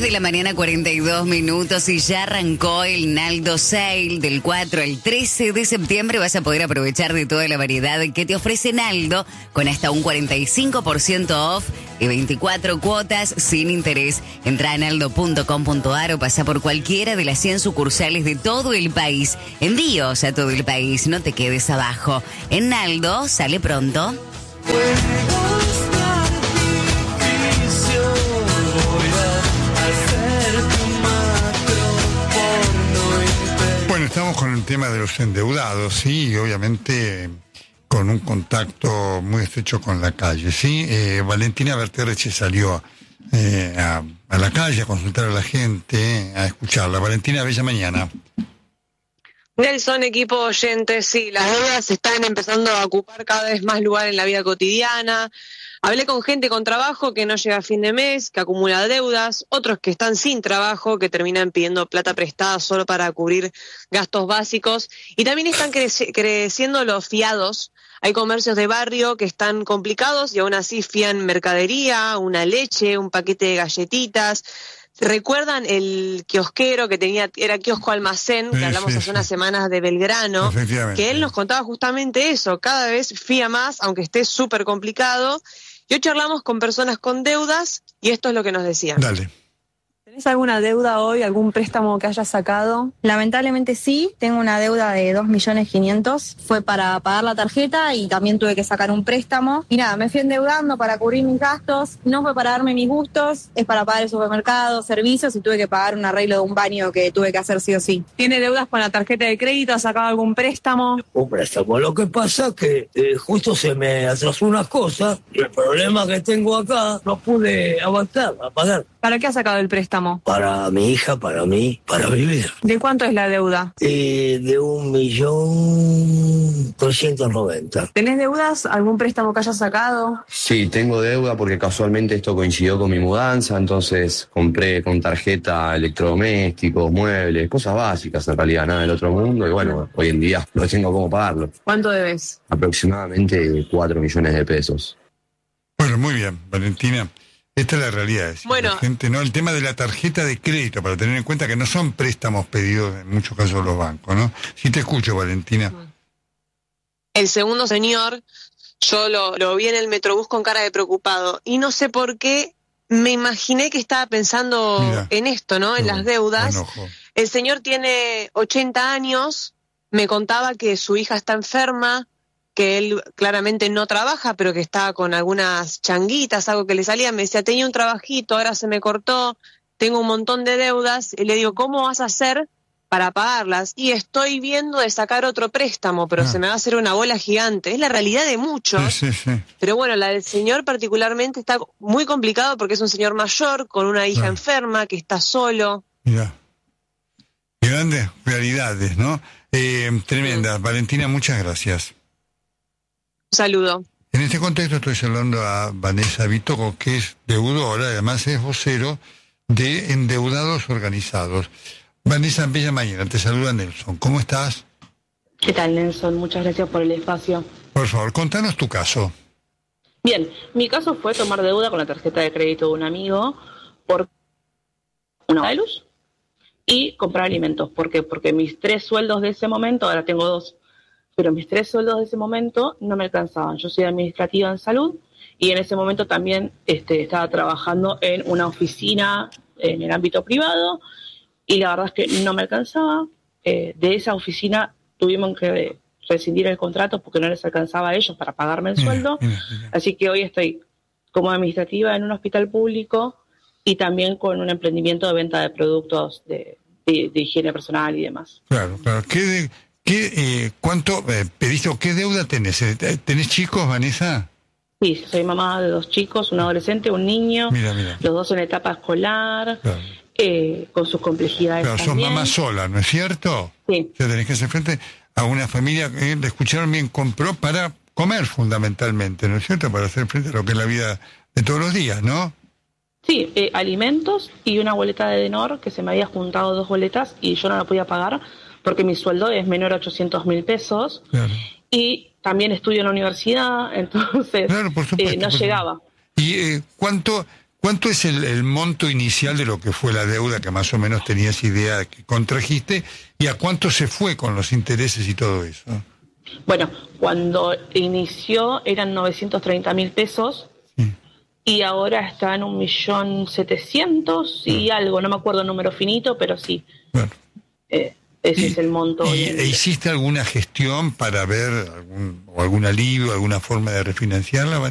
10 de la mañana, 42 minutos, y ya arrancó el Naldo Sale del 4 al 13 de septiembre. Vas a poder aprovechar de toda la variedad que te ofrece Naldo, con hasta un 45% off y 24 cuotas sin interés. Entra a naldo.com.ar o pasa por cualquiera de las 100 sucursales de todo el país. Envíos a todo el país, no te quedes abajo. En Naldo, sale pronto. Bueno, estamos con el tema de los endeudados, sí, y obviamente con un contacto muy estrecho con la calle, sí. Valentina Berterreche salió a la calle a consultar a la gente, a escucharla. Valentina, bella mañana. Nelson, equipo oyentes, sí, las deudas están empezando a ocupar cada vez más lugar en la vida cotidiana. Hablé con gente con trabajo que no llega a fin de mes, que acumula deudas, otros que están sin trabajo, que terminan pidiendo plata prestada solo para cubrir gastos básicos, y también están creciendo los fiados. Hay comercios de barrio que están complicados y aún así fían mercadería, una leche, un paquete de galletitas. ¿Recuerdan el kiosquero que era kiosco almacén, que hablamos hace unas semanas de Belgrano? Que él nos contaba justamente eso, cada vez fía más, aunque esté súper complicado. Y hoy charlamos con personas con deudas y esto es lo que nos decían. Dale. ¿Tenés alguna deuda hoy, algún préstamo que hayas sacado? Lamentablemente sí, tengo una deuda de 2.500.000. Fue para pagar la tarjeta y también tuve que sacar un préstamo. Y nada, me fui endeudando para cubrir mis gastos. No fue para darme mis gustos, es para pagar el supermercado, servicios, y tuve que pagar un arreglo de un baño que tuve que hacer sí o sí. ¿Tiene deudas con la tarjeta de crédito? ¿Ha sacado algún préstamo? Un préstamo. Lo que pasa es que justo se me atrasó unas cosas y el problema que tengo acá no pude avanzar a pagar. ¿Para qué ha sacado el préstamo? Para mi hija, para mí, para vivir. ¿De cuánto es la deuda? De 1.390.000. ¿Tenés deudas? ¿Algún préstamo que hayas sacado? Sí, tengo deuda porque casualmente esto coincidió con mi mudanza, entonces compré con tarjeta electrodomésticos, muebles, cosas básicas en realidad, nada del otro mundo, y bueno, hoy en día no tengo cómo pagarlo. ¿Cuánto debes? Aproximadamente 4 millones de pesos. Bueno, muy bien, Valentina. Esta es la realidad. Bueno, la gente, ¿no? El tema de la tarjeta de crédito, para tener en cuenta que no son préstamos pedidos en muchos casos los bancos, ¿no? Sí te escucho, Valentina. El segundo señor, yo lo vi en el Metrobús con cara de preocupado y no sé por qué me imaginé que estaba pensando en esto, ¿no? En las deudas. El señor tiene 80 años, me contaba que su hija está enferma, que él claramente no trabaja, pero que está con algunas changuitas, algo que le salía. Me decía, tenía un trabajito, ahora se me cortó, tengo un montón de deudas. Y le digo, ¿cómo vas a hacer para pagarlas? Y estoy viendo de sacar otro préstamo, pero se me va a hacer una bola gigante. Es la realidad de muchos. Sí. Pero bueno, la del señor particularmente está muy complicado porque es un señor mayor, con una hija enferma, que está solo. Mira, grandes realidades, ¿no? Tremendas. Valentina, muchas gracias. Un saludo. En este contexto estoy saludando a Vanessa Vitoco, que es deudora, además es vocero de Endeudados Organizados. Vanessa, bella mañana, te saluda Nelson. ¿Cómo estás? ¿Qué tal, Nelson? Muchas gracias por el espacio. Por favor, contanos tu caso. Bien, mi caso fue tomar deuda con la tarjeta de crédito de un amigo por una de luz y comprar alimentos. ¿Por qué? Porque mis 3 sueldos de ese momento, ahora tengo 2, pero mis 3 sueldos de ese momento no me alcanzaban. Yo soy administrativa en salud y en ese momento también estaba trabajando en una oficina en el ámbito privado y la verdad es que no me alcanzaba. De esa oficina tuvimos que rescindir el contrato porque no les alcanzaba a ellos para pagarme el sueldo. Así que hoy estoy como administrativa en un hospital público y también con un emprendimiento de venta de productos de higiene personal y demás. Claro. ¿Cuánto pediste o qué deuda tenés? ¿Tenés chicos, Vanessa? Sí, soy mamá de 2 chicos, un adolescente, un niño, mira. Los 2 en etapa escolar, con sus complejidades. Claro, sos mamá sola, ¿no es cierto? Sí. O sea, tenés que hacer frente a una familia que, le escucharon bien, compró para comer fundamentalmente, ¿no es cierto? Para hacer frente a lo que es la vida de todos los días, ¿no? Sí, alimentos y una boleta de Denor, que se me había juntado 2 boletas y yo no la podía pagar porque mi sueldo es menor a 800.000 pesos. Claro. Y también estudio en la universidad, entonces claro, por supuesto, no llegaba. ¿Y cuánto ¿Cuánto es el monto inicial de lo que fue la deuda que más o menos tenías idea de que contrajiste y a cuánto se fue con los intereses y todo eso? Bueno, cuando inició eran 930.000 pesos y ahora está en 1.700.000 y algo, no me acuerdo el número finito, pero sí. Bueno. Ese es el monto. ¿E hiciste alguna gestión para ver algún alivio, alguna forma de refinanciarla?